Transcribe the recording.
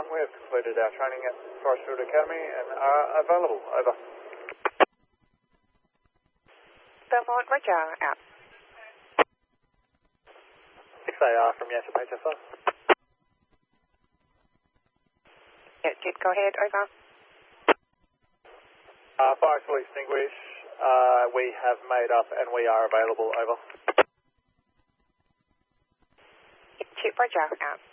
We have completed our training at Forestfield Academy and are available. Over. Belmont, Roger, out. 6AR from Yankee HSR. Yeah, Jet, go ahead, over. Fire fully extinguished. We have made up and we are available. Over. Jet, Roger, out.